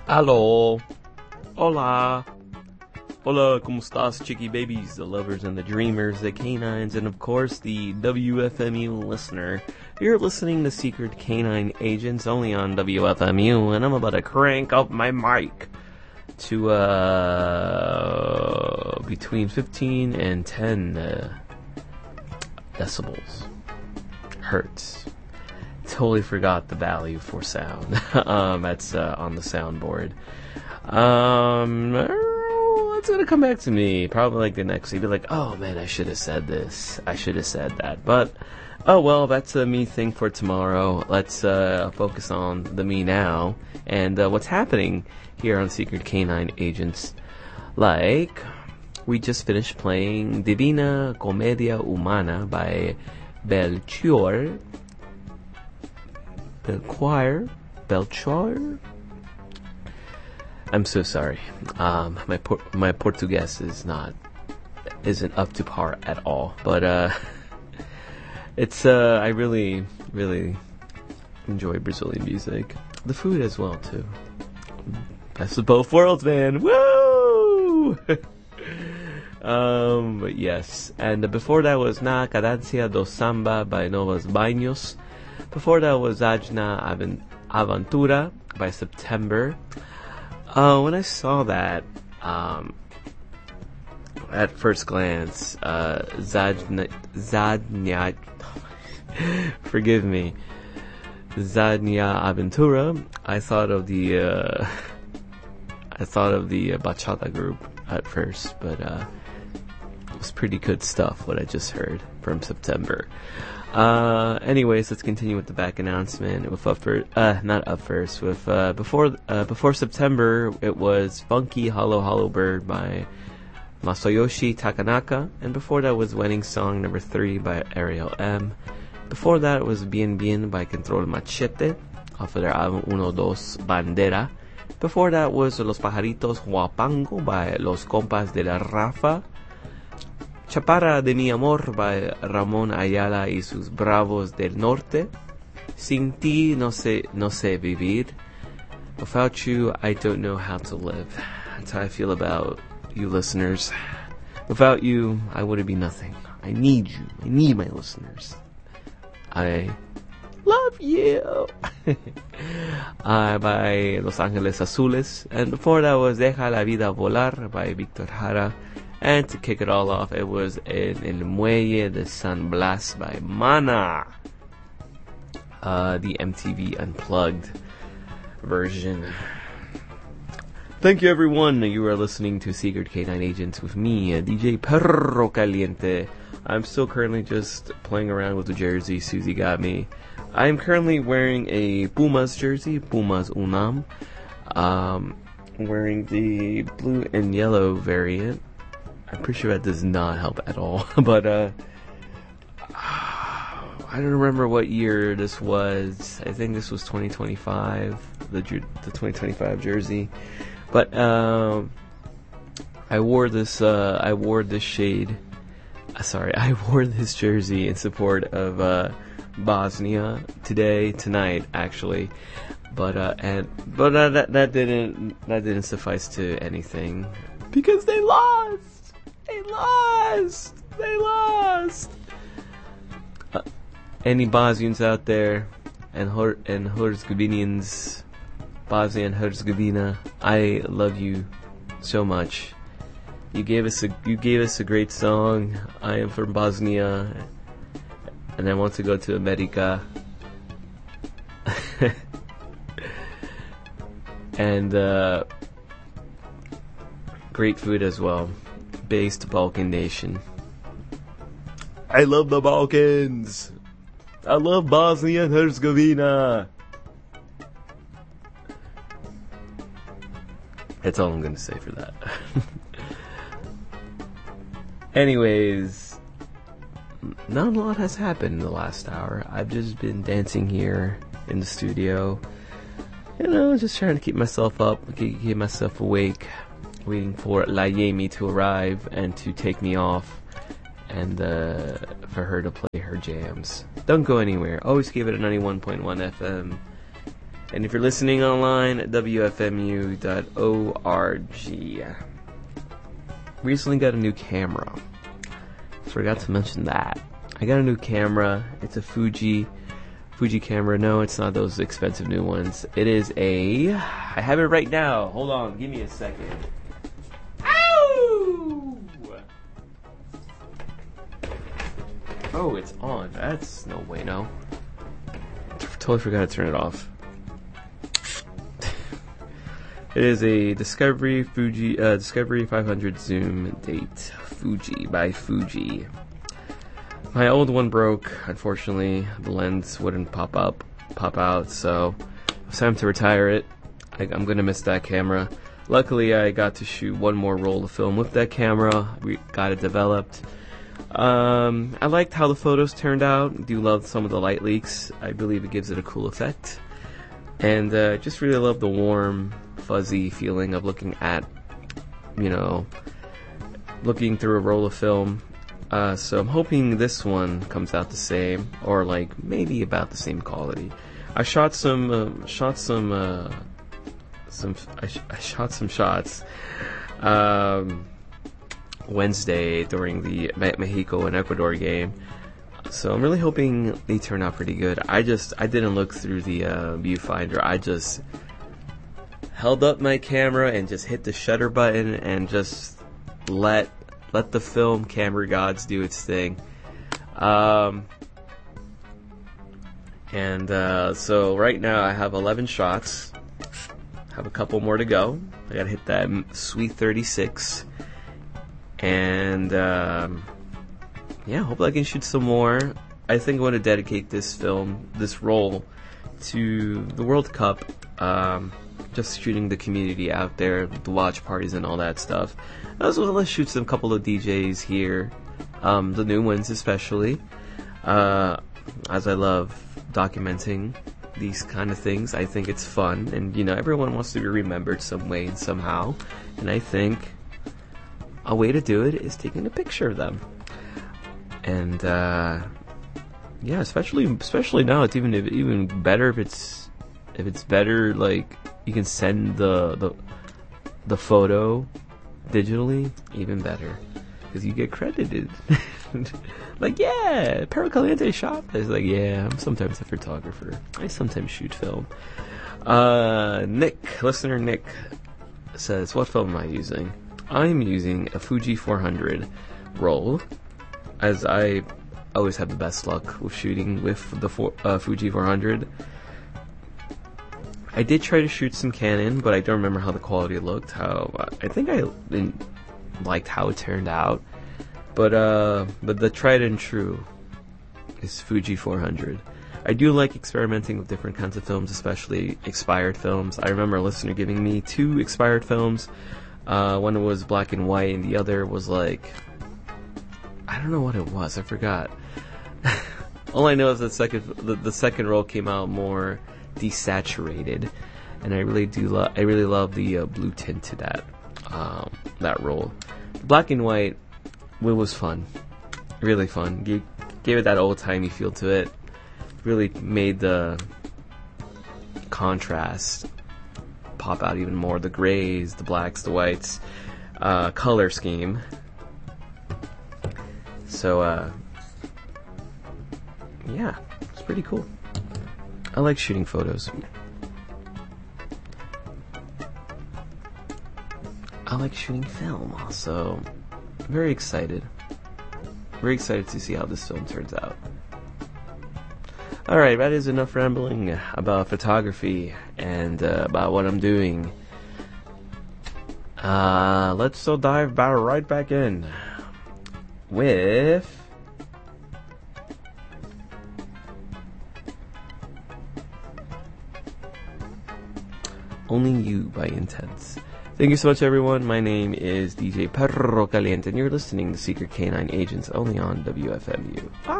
Hello. Hola. Hola, ¿cómo estás, chicky babies, the lovers and the dreamers, the canines, and of course the WFMU listener. You're listening to Secret Canine Agents only on WFMU, and I'm about to crank up my mic to between 15 and 10 decibels. Hertz. Totally forgot the value for sound. That's on the soundboard. It's gonna come back to me probably like the next week. Be like, oh man, I should have said this. I should have said that. But oh well, that's a me thing for tomorrow. Let's focus on the me now and what's happening here on Secret Canine Agents. Like, we just finished playing Divina Comedia Humana by Belchior. Belchior? I'm so sorry. My Portuguese isn't up to par at all. But it's I really enjoy Brazilian music. The food as well too. Best of both worlds, man. Woo! But yes, and before that was Na Cadencia do Samba by Novos Baños. Before that was Ajna Aventura by September. When I saw that, at first glance, Zadnia, forgive me, Zadnia Aventura, I thought of the bachata group at first, but it was pretty good stuff what I just heard from September. Anyways, let's continue with the back announcement. With before September, it was Funky Hollow Hollow Bird by Masayoshi Takanaka, and before that was Wedding Song number 3 by Ariel M. Before that was Bien Bien by Control Machete off of their album Uno Dos Bandera. Before that was Los Pajaritos Huapango by Los Compas de la Rafa. Chaparra de mi amor by Ramón Ayala y sus Bravos del Norte. Sin ti no sé vivir. Without you, I don't know how to live. That's how I feel about you listeners. Without you, I wouldn't be nothing. I need you. I need my listeners. I love you. By Los Ángeles Azules. And before that was Deja la Vida Volar by Víctor Jara. And to kick it all off, it was El Muelle de San Blas by Mana. The MTV Unplugged version. Thank you, everyone. You are listening to Secret K9 Agents with me, DJ Perro Caliente. I'm still currently just playing around with the jersey Susie got me. I'm currently wearing a Pumas jersey, Pumas Unam. Wearing the blue and yellow variant. I'm pretty sure that does not help at all. But, I don't remember what year this was. I think this was 2025, the 2025 jersey. But, I wore this jersey in support of, Bosnia tonight, actually. But that didn't suffice to anything. Because they lost! They lost! Any Bosnians out there, and Herzegovinians, Bosnia and Herzegovina, I love you so much. You gave us a great song. I am from Bosnia, and I want to go to America. And great food as well. Based Balkan nation. I love the Balkans. I love Bosnia and Herzegovina. That's all I'm going to say for that. Anyways, not a lot has happened in the last hour. I've just been dancing here in the studio. Just trying to keep myself up, keep myself awake. Waiting for La Yemi to arrive and to take me off, and for her to play her jams. Don't go anywhere. Always keep it at 91.1 FM. And if you're listening online, wfmu.org. Recently got a new camera. Forgot to mention that. I got a new camera. It's a Fuji camera. No, it's not those expensive new ones. It is I have it right now. Hold on, give me a second. Ow! Oh, it's on. That's no way, no. Totally forgot to turn it off. It is a Discovery 500 zoom date. Fuji by Fuji. My old one broke, unfortunately. The lens wouldn't pop out, so it's time to retire it. I'm gonna miss that camera. Luckily, I got to shoot one more roll of film with that camera. We got it developed. I liked how the photos turned out. Do love some of the light leaks. I believe it gives it a cool effect. And just really love the warm, fuzzy feeling of looking through a roll of film. So I'm hoping this one comes out the same, or like maybe about the same quality. I shot some shots Wednesday during the Mexico and Ecuador game. So I'm really hoping they turn out pretty good. I didn't look through the viewfinder. I just held up my camera and just hit the shutter button and just let the film camera gods do its thing. So right now I have 11 shots. Have a couple more to go. I gotta hit that sweet 36. And hopefully I can shoot some more. I think I want to dedicate this roll to the World Cup. Just shooting the community out there, the watch parties and all that stuff. As well as shoot some couple of DJs here, the new ones especially. As I love documenting these kind of things, I think it's fun, and everyone wants to be remembered some way and somehow. And I think a way to do it is taking a picture of them. And especially now, it's even better if it's better, like you can send the photo digitally, even better, because you get credited. Like, yeah, Perro Caliente shot this. Like, yeah, I'm sometimes a photographer. I sometimes shoot film. Listener Nick says, what film am I using? I'm using a Fuji 400 roll, as I always have the best luck with shooting with the Fuji 400. I did try to shoot some Canon, but I don't remember how the quality looked. I think I liked how it turned out, but the tried and true is Fuji 400. I do like experimenting with different kinds of films, especially expired films. I remember a listener giving me 2 expired films. One was black and white, and the other was like, I don't know what it was. I forgot. All I know is the second roll came out more desaturated, and I really love the blue tint to that roll. Black and white, it was fun, really fun. Gave it that old timey feel to it. Really made the contrast pop out even more. The grays, the blacks, the whites, color scheme. So it's pretty cool. I like shooting photos. I like shooting film also. Very excited. Very excited to see how this film turns out. Alright, that is enough rambling about photography and about what I'm doing. Let's dive right back in with Only You by Intense. Thank you so much, everyone. My name is DJ Perro Caliente, and you're listening to Secret K9 Agents only on WFMU.